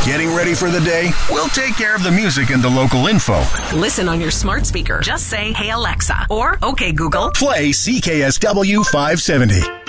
Getting ready for the day? We'll take care of the music and the local info. Listen on your smart speaker. Just say, "Hey Alexa," or "Okay Google." Play CKSW 570.